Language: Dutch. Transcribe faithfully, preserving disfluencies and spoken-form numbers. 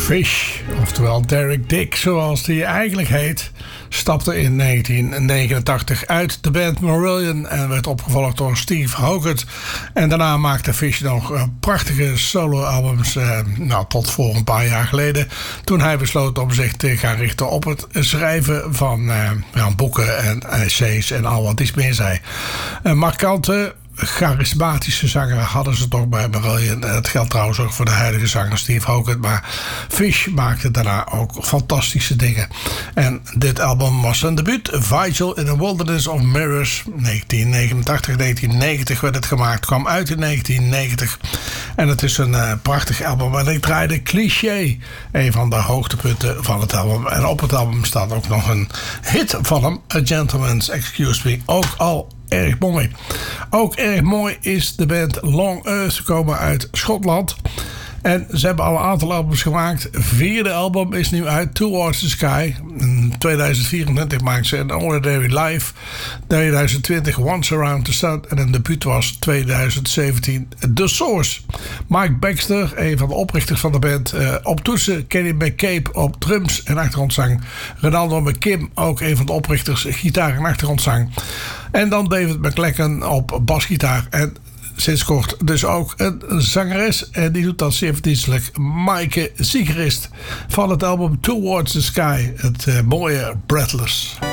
Fish, oftewel Derek Dick zoals hij eigenlijk heet, stapte in negentien negenentachtig uit de band Marillion en werd opgevolgd door Steve Hogarth. En daarna maakte Fish nog uh, prachtige solo-albums, uh, nou, tot voor een paar jaar geleden, toen hij besloot om zich te gaan richten op het schrijven van uh, ja, boeken en essays en al wat iets meer zei. Een markante, charismatische zanger hadden ze toch bij Marillion. Dat geldt trouwens ook voor de huidige zanger Steve Hogarth. Maar Fish maakte daarna ook fantastische dingen. En dit album was zijn debuut. Vigil in the Wilderness of Mirrors. negentien negenentachtig, negentien negentig werd het gemaakt. Kwam uit in negentien negentig. En het is een uh, prachtig album. En ik draaide Cliché. Een van de hoogtepunten van het album. En op het album staat ook nog een hit van hem. A Gentleman's Excuse Me. Ook al erg mooi. Ook erg mooi is de band Long Earth. Ze komen uit Schotland. En ze hebben al een aantal albums gemaakt. Vierde album is nu uit, Towards the Sky. In tweeduizend vierentwintig maakten ze een Ordinary Life. tweeduizend twintig Once Around the Sun. En een debuut was tweeduizend zeventien The Source. Mike Baxter, een van de oprichters van de band. Uh, op toetsen, Kenny McCabe op drums en achtergrondzang. Ronaldo McKim, ook een van de oprichters, gitaar en achtergrondzang. En dan David McLachlan op basgitaar. En sinds kort dus ook een zangeres. En die doet dat zeer verdienstelijk. Maaike Siegerist van het album Towards the Sky. Het uh, mooie Breathless.